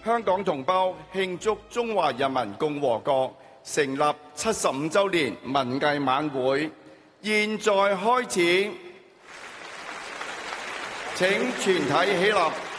香港同胞慶祝中華人民共和國成立75週年文藝晚會，現在開始。請全體起立。